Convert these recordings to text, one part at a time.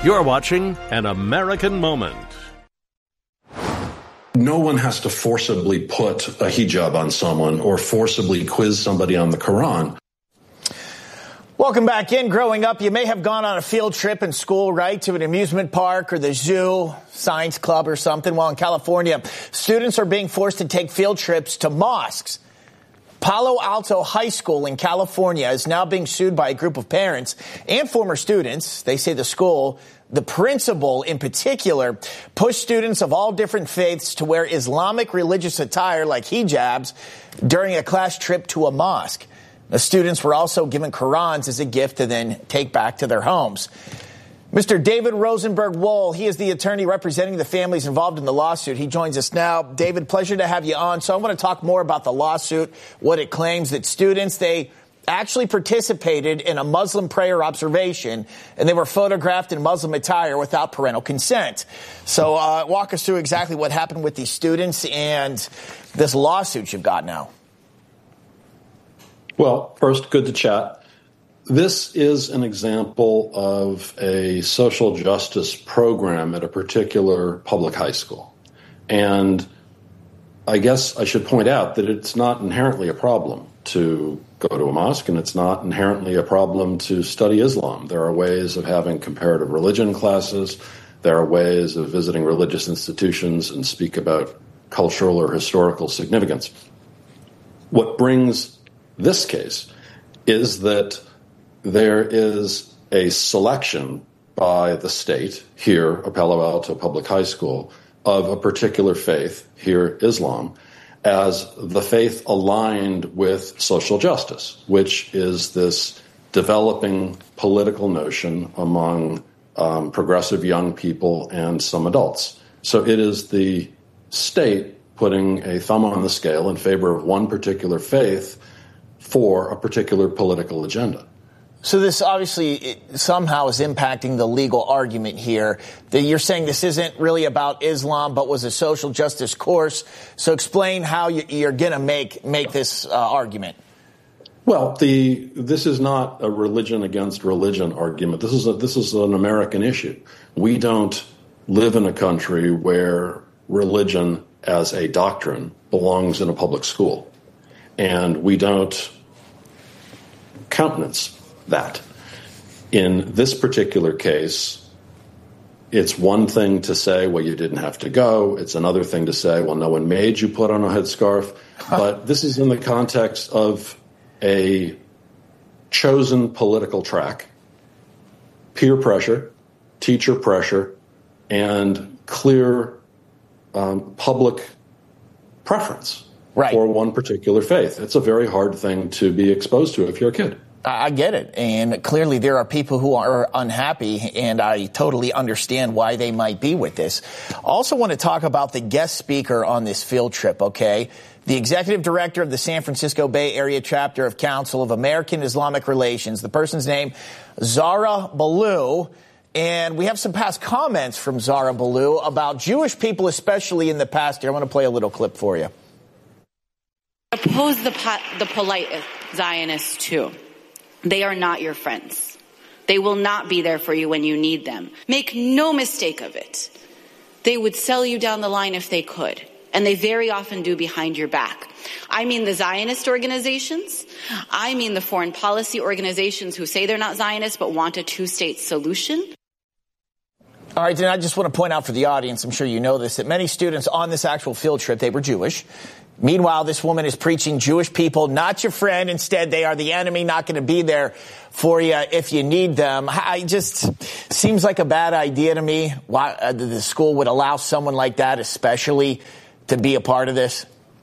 You're watching An American Moment. No one has to forcibly put a hijab on someone or forcibly quiz somebody on the Quran. Welcome back in. Growing up, you may have gone on a field trip in school, right, to an amusement park or the zoo, science club or something. Well, in California, students are being forced to take field trips to mosques. Palo Alto High School in California is now being sued by a group of parents and former students. They say the school, the principal in particular, pushed students of all different faiths to wear Islamic religious attire like hijabs during a class trip to a mosque. The students were also given Qurans as a gift to then take back to their homes. Mr. David Rosenberg-Wohl, he is the attorney representing the families involved in the lawsuit. He joins us now. David, pleasure to have you on. So I want to talk more about the lawsuit, what it claims that students, they actually participated in a Muslim prayer observation, and they were photographed in Muslim attire without parental consent. So walk us through exactly what happened with these students and this lawsuit you've got now. Well, first, good to chat. This is an example of a social justice program at a particular public high school. And I guess I should point out that it's not inherently a problem to go to a mosque, and it's not inherently a problem to study Islam. There are ways of having comparative religion classes. There are ways of visiting religious institutions and speak about cultural or historical significance. What brings this case is that there is a selection by the state, here, at Palo Alto Public High School, of a particular faith, here, Islam, as the faith aligned with social justice, which is this developing political notion among progressive young people and some adults. So it is the state putting a thumb on the scale in favor of one particular faith for a particular political agenda. So this obviously somehow is impacting the legal argument here. That you're saying this isn't really about Islam, but was a social justice course. So explain how you're going to make this argument. Well, this is not a religion against religion argument. This is an American issue. We don't live in a country where religion as a doctrine belongs in a public school, and we don't countenance that. In this particular case, it's one thing to say, well, you didn't have to go. It's another thing to say, well, no one made you put on a headscarf. But this is in the context of a chosen political track, peer pressure, teacher pressure, and clear public preference for one particular faith. It's a very hard thing to be exposed to if you're a kid. I get it. And clearly there are people who are unhappy, and I totally understand why they might be with this. Also want to talk about the guest speaker on this field trip, okay? The executive director of the San Francisco Bay Area chapter of Council of American Islamic Relations. The person's name, Zahra Balloo. And we have some past comments from Zahra Balloo about Jewish people, especially in the past year. I want to play a little clip for you. Oppose the polite Zionists, too. They are not your friends. They will not be there for you when you need them. Make no mistake of it. They would sell you down the line if they could. And they very often do behind your back. I mean the Zionist organizations. I mean the foreign policy organizations who say they're not Zionists but want a two-state solution. All right, and I just want to point out for the audience, I'm sure you know this, that many students on this actual field trip, they were Jewish. Meanwhile, this woman is preaching Jewish people, not your friend. Instead, they are the enemy, not going to be there for you if you need them. Seems like a bad idea to me. Why the school would allow someone like that, especially, to be a part of this?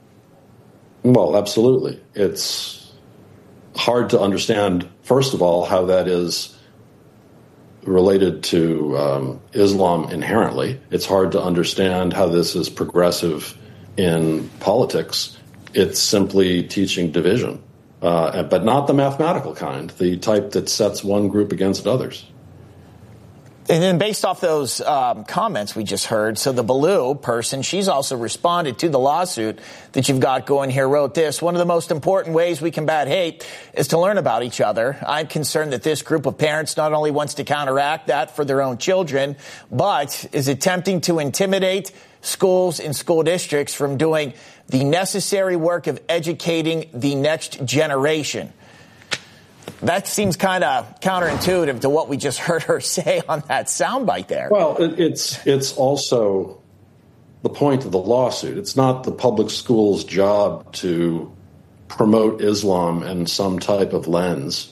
Well, absolutely. It's hard to understand, first of all, how that is related to Islam inherently. It's hard to understand how this is progressive in politics. It's simply teaching division, but not the mathematical kind, the type that sets one group against others. And then based off those comments we just heard, so the Baloo person, she's also responded to the lawsuit that you've got going here, wrote this: one of the most important ways we combat hate is to learn about each other. I'm concerned that this group of parents not only wants to counteract that for their own children, but is attempting to intimidate schools and school districts from doing the necessary work of educating the next generation. That seems kind of counterintuitive to what we just heard her say on that soundbite there. Well, it's also the point of the lawsuit. It's not the public school's job to promote Islam in some type of lens.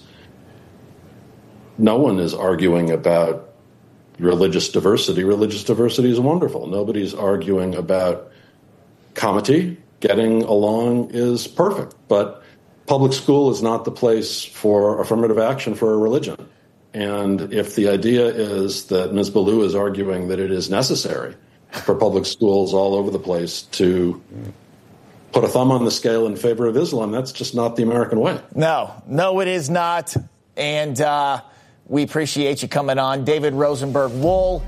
No one is arguing about religious diversity. Religious diversity is wonderful. Nobody's arguing about comity. Getting along is perfect. But public school is not the place for affirmative action for a religion. And if the idea is that Ms. Baloo is arguing that it is necessary for public schools all over the place to put a thumb on the scale in favor of Islam, that's just not the American way. No, it is not. And we appreciate you coming on. David Rosenberg-Wohl.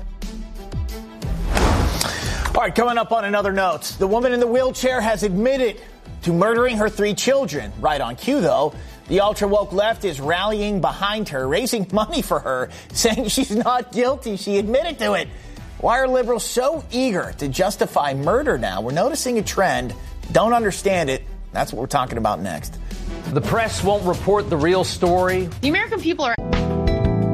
All right, coming up on another note, the woman in the wheelchair has admitted to murdering her 3 children. Right on cue, though, the ultra-woke left is rallying behind her, raising money for her, saying she's not guilty. She admitted to it. Why are liberals so eager to justify murder now? We're noticing a trend. Don't understand it. That's what we're talking about next. The press won't report the real story. The American people are